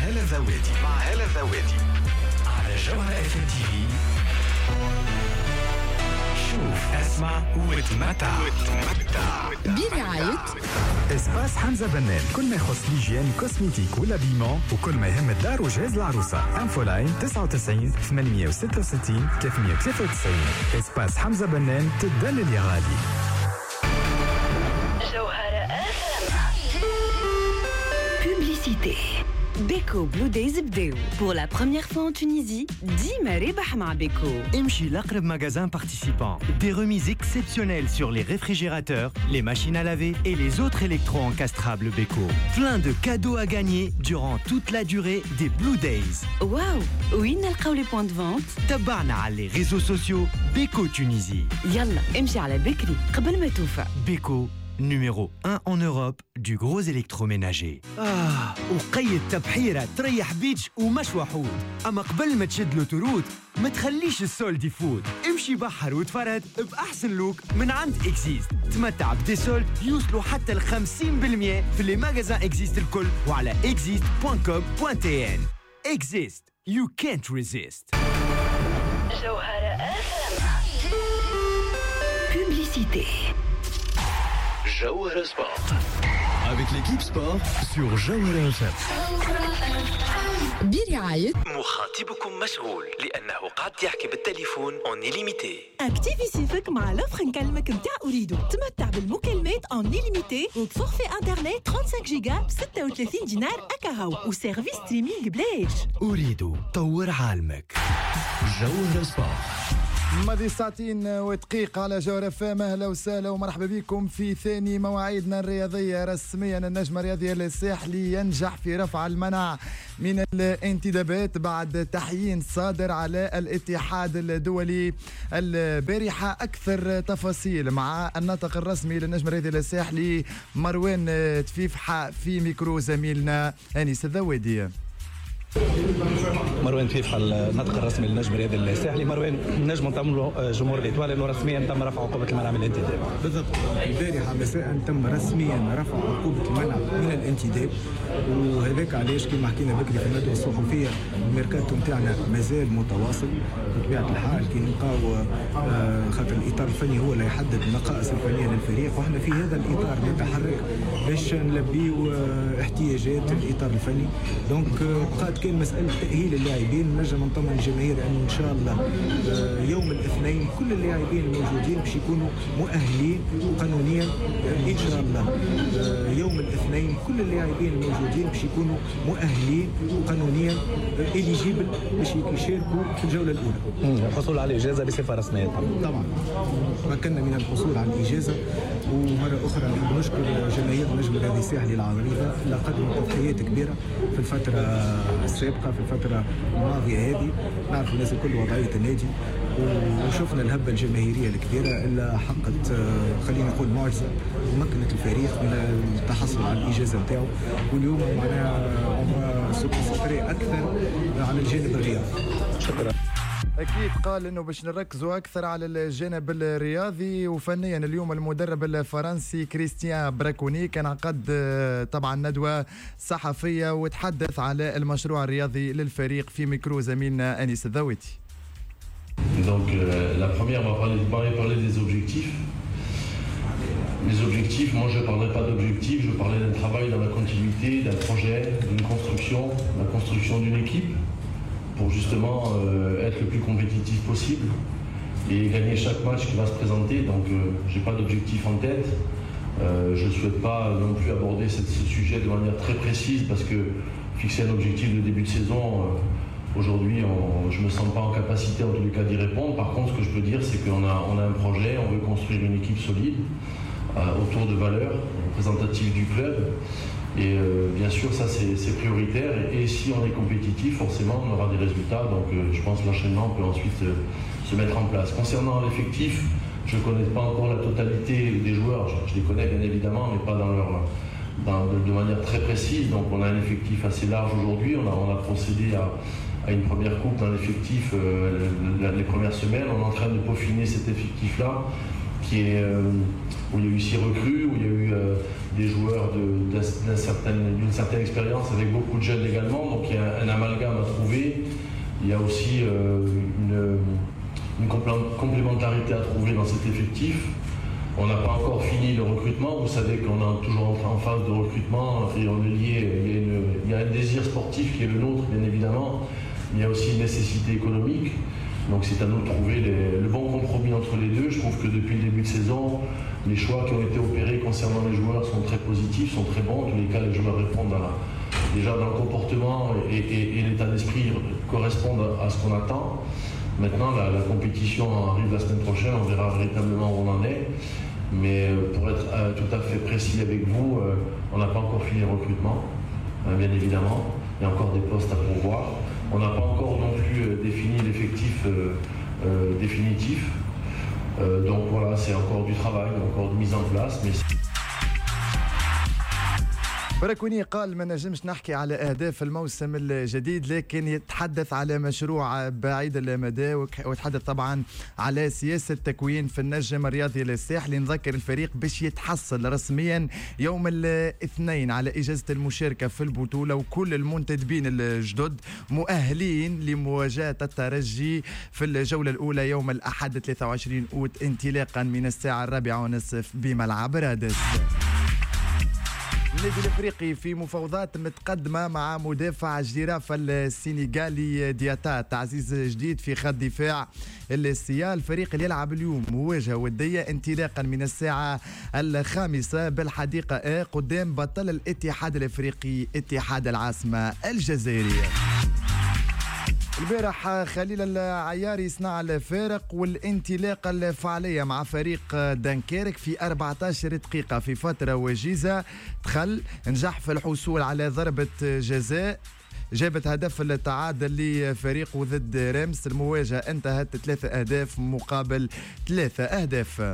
هلا الذواتي على جوهر اف ام تي في. شوف اسمع وتمتع برعاية اسباس حمزة بنان، كل ما يخص ليجيان كوسميتيك ولا بيمون وكل ما يهم الدار وجهاز العروسة. انفولاين 99 866 393. اسباس حمزة بنان، تدلل يا غالي. جوهر Publicité. Beko Blue Days بداو. Pour la première fois en Tunisie, ديما ربح مع Beko. امشي لأقرب magasin participant. Des remises exceptionnelles sur les réfrigérateurs, les machines à laver et les autres électro-encastrables Beko. Plein de cadeaux à gagner durant toute la durée des Blue Days. واو، وين نلقاو les points de vente؟ تبعنا على les réseaux sociaux Beko Tunisie. يلا امشي على بكري قبل ما توفى. Beko, numéro 1 en Europe du gros électroménager. وقيد تبحيرة تريح بيتش ومش وحود. أما قبل ما تشد لوتوروت ما تخليش السولد يفوت. امشي بحر وتفرد بأحسن لوك من عند إكزيست. تمتع بدي سولد يوصلوا حتى 50% في اللي ماغازان إكزيست الكل وعلى exist.com.tn. Exist, you can't resist. جوهر Publicité. جوهر سبورت avec l'équipe sport sur جوهر FM. برعاية مخاطبكم مشغول لأنه قد يحكي بالتليفون اون إليميتي. اكتيفي سيفك مع لوفر نكلمك متاع أريدو. تمتع بالمكالمات اون إليميتي وبفورفي انترنت 35 جيجا ب 36 دينار أكاهو وسيرفيس ستريمينغ بلاش. أريد طور عالمك. جوهر سبورت ماضي ساعتين ودقيقة على جوهر اف ام. اهلا وسهلا ومرحبا بكم في ثاني مواعيدنا الرياضية رسميا. النجم الرياضي الساحلي ينجح في رفع المنع من الانتدابات بعد تحيين صادر على الاتحاد الدولي البارحة. أكثر تفاصيل مع الناطق الرسمي للنجم الرياضي الساحلي مروان تفيفحة في ميكرو زميلنا أنيس الذوادي. مروان تفيفحة الناطق الرسمي للنجم الرياضي الساحلي. مروان، نجم تعملوا جمهور الإطوال انه رسميا تم رفع عقوبة المنع من الانتداب. بالضبط، البارحة مساء تم رسميا رفع عقوبة المنع من الانتداب، وهذاك علاش كما حكينا بكري في الندوة الصحفية الميركاتو نتاعنا مازال متواصل بطبيعة الحال. كي نلقاو خاطر الإطار الفني هو اللي يحدد النقائص الفنية للفريق، وإحنا في هذا الإطار نتحرك باش نلبيو احتياجات الإطار الفني. دونك بقات كان مسألة تأهيل اللاعبين. نجم نطمن الجماهير أنه إن شاء الله يوم الاثنين كل اللاعبين الموجودين باش يكونوا مؤهلين قانونيا إن شاء الله. يوم الاثنين كل اللاعبين الموجودين باش يكونوا مؤهلين قانونيا إليجيبل باش يشاركوا في الجولة الأولى. الحصول على الإجازة بصفة رسمية طبعا مكننا من الحصول على الإجازة. ومرة أخرى نحب نشكر جماهير النجم الرياضي الساحلي العريضة اللي قدموا تضحيات كبيرة في الفترة السابقة، في الفترة الماضية هذه. نعرف الناس الكل وضعية النادي، وشفنا الهبة الجماهيرية الكبيرة اللي حققت خلينا نقول معجزة ومكنت الفريق من التحصل على الإجازة نتاعو. واليوم معناها سوبر أكثر على الجانب الرياضي. شكرا. أكيد قال إنه باش نركزوا أكثر على الجانب الرياضي وفنيا. اليوم المدرب الفرنسي كريستيان براكوني كان عقد طبعا ندوة صحفية وتحدث على المشروع الرياضي للفريق في ميكرو زميلنا أنيس الذواتي. Donc la première, on va parler des objectifs. Les objectifs, moi je ne parlerai pas d'objectifs, je parlais d'un travail dans la continuité, d'un projet, d'une construction, la construction d'une équipe pour justement être le plus compétitif possible et gagner chaque match qui va se présenter. Donc je n'ai pas d'objectif en tête. Je ne souhaite pas non plus aborder ce sujet de manière très précise parce que fixer un objectif de début de saison, aujourd'hui je ne me sens pas en capacité en tous les cas d'y répondre. Par contre, ce que je peux dire, c'est qu'on a un projet, on veut construire une équipe solide autour de valeurs représentatives du club. Et bien sûr, ça c'est prioritaire. Et si on est compétitif, forcément, on aura des résultats. Donc je pense que l'enchaînement peut ensuite se mettre en place. Concernant l'effectif, je ne connais pas encore la totalité des joueurs. Je les connais bien évidemment, mais pas de manière très précise. Donc on a un effectif assez large aujourd'hui. On a procédé à une première coupe dans l'effectif les premières semaines. On est en train de peaufiner cet effectif-là, où il y a eu 6 recrues, où il y a eu des joueurs d'une certaine expérience, avec beaucoup de jeunes également. Donc il y a un amalgame à trouver. Il y a aussi une complémentarité à trouver dans cet effectif. On n'a pas encore fini le recrutement. Vous savez qu'on est toujours en phase de recrutement et on est lié. Il y a un désir sportif qui est le nôtre, bien évidemment. Mais il y a aussi une nécessité économique. Donc c'est à nous de trouver le bon compromis entre les deux. Je trouve que depuis le début de saison, les choix qui ont été opérés concernant les joueurs sont très positifs, sont très bons. En tous les cas, les joueurs répondent déjà dans le comportement et l'état d'esprit correspondent à ce qu'on attend. Maintenant, la compétition arrive la semaine prochaine, on verra véritablement où on en est. Mais pour être tout à fait précis avec vous, on n'a pas encore fini le recrutement, bien évidemment. Il y a encore des postes à pourvoir. On n'a pas encore non plus défini l'effectif définitif. Donc voilà, c'est encore du travail, encore de mise en place. Mais براكوني قال ما نجمش نحكي على أهداف الموسم الجديد، لكن يتحدث على مشروع بعيد المدى ويتحدث طبعا على سياسة تكوين في النجم الرياضي للساحلي. نذكر الفريق باش يتحصل رسميا يوم الاثنين على إجازة المشاركة في البطولة، وكل المنتدبين الجدد مؤهلين لمواجهة الترجي في الجولة الأولى يوم الأحد 23 أوت انطلاقا من الساعة 4:30 بملعب رادس. النادي الافريقي في مفاوضات متقدمه مع مدافع الجرافه السنغالي دياتا، تعزيز جديد في خط دفاع السيال. الفريق اللي يلعب اليوم مواجهه وديه انطلاقا من الساعه 5 بالحديقه قدام بطل الاتحاد الافريقي اتحاد العاصمه الجزائريه. البارح خليل العياري صنع الفارق والانطلاقه الفعاليه مع فريق دنكيرك في 14 دقيقه في فتره وجيزه. دخل نجح في الحصول على ضربه جزاء جابت هدف التعادل لفريقه ضد رامس. المواجهه انتهت 3 أهداف مقابل 3 أهداف.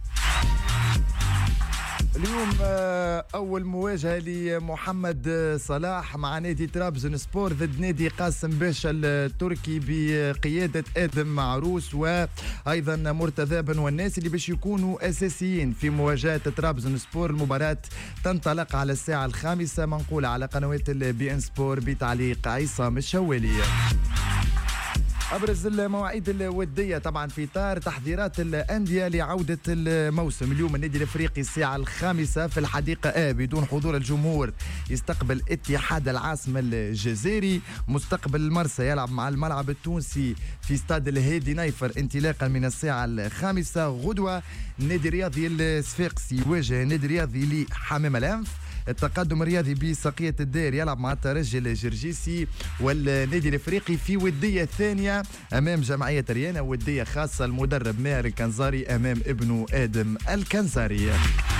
اليوم أول مواجهة لمحمد صلاح مع نادي طرابزون سبور ضد نادي قاسم باشا التركي بقيادة آدم معروس وأيضا مرتضى بن والناس اللي باش يكونوا أساسيين في مواجهة طرابزون سبور. المباراة تنطلق على الساعة 5 منقولة على قنوات البي ان سبور بتعليق عصام الشوالي. أبرز المواعيد الودية طبعا في إطار تحضيرات الأندية لعودة الموسم. اليوم النادي الأفريقي الساعة 5 في الحديقة بدون حضور الجمهور يستقبل اتحاد العاصمة الجزائري. مستقبل المرسى يلعب مع الملعب التونسي في استاد الهادي نايفر انطلاقا من الساعة 5. غدوة النادي الرياضي الصفاقسي يواجه النادي الرياضي لحمام الأنف. التقدم الرياضي بسقية الدير يلعب مع الترجي الجرجيسي. والنادي الافريقي في ودية ثانية امام جمعية ريانا، ودية خاصة المدرب ماهر الكنزاري امام ابنه ادم الكنزاري.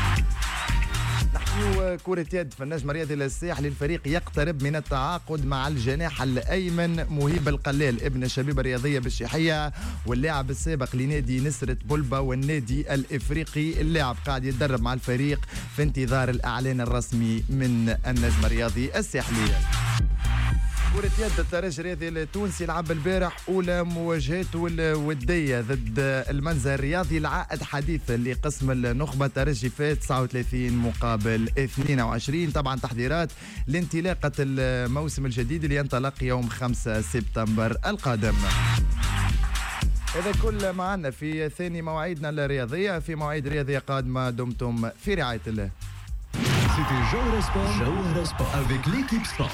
نحكيو كرة يد في النجم الرياضي للساحلي. الفريق يقترب من التعاقد مع الجناح الأيمن مهيب القلال ابن الشبيبة الرياضية بالشيحية واللاعب السابق لنادي نسرة بلبة والنادي الإفريقي. اللاعب قاعد يتدرب مع الفريق في انتظار الإعلان الرسمي من النجم الرياضي الساحلي. كرة يد الترجي الرياضي التونسي لعب البارح أولى مواجهاته الودية ضد المنزل الرياضي العائد حديث لقسم النخبة. ترجي فات 39 مقابل 22. طبعا تحضيرات لانطلاقة الموسم الجديد اللي ينطلق يوم 5 سبتمبر القادم. هذا كل معنا في ثاني مواعيدنا الرياضية. في مواعيد رياضية قادمة دمتم في رعاية الله. C'était Jawhara Sport avec l'équipe Sport.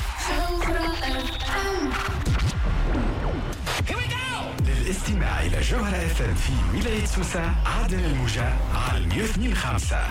للاستماع إلى جوهرة FM في ولاية سوسة عدن الموجة على 102.5.